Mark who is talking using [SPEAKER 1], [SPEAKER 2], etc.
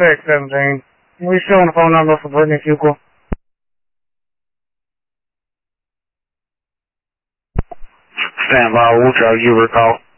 [SPEAKER 1] 617. We showing the phone number for Brittany Fuqua.
[SPEAKER 2] Stand by, we'll try to give her a call.